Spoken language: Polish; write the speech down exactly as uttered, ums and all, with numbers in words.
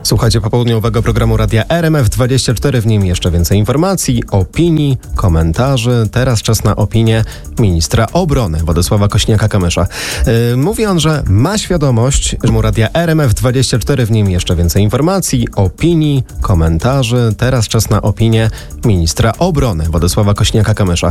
Słuchajcie popołudniowego programu Radia R M F dwadzieścia cztery, w nim jeszcze więcej informacji, opinii, komentarzy. Teraz czas na opinię ministra obrony Władysława Kosiniaka-Kamysza. Yy, mówi on, że ma świadomość, że mu Radia R M F dwadzieścia cztery, w nim jeszcze więcej informacji, opinii, komentarzy. Teraz czas na opinię ministra obrony Władysława Kosiniaka-Kamysza.